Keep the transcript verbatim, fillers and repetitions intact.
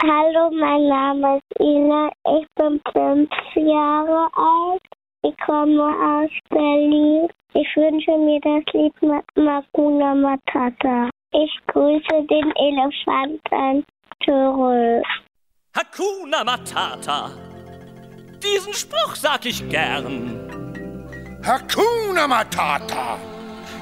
Hallo, mein Name ist Ina, ich bin fünf Jahre alt. Ich komme aus Berlin. Ich wünsche mir das Lied Hakuna Matata. Ich grüße den Elefanten zurück. Hakuna Matata, diesen Spruch sag ich gern. Hakuna Matata.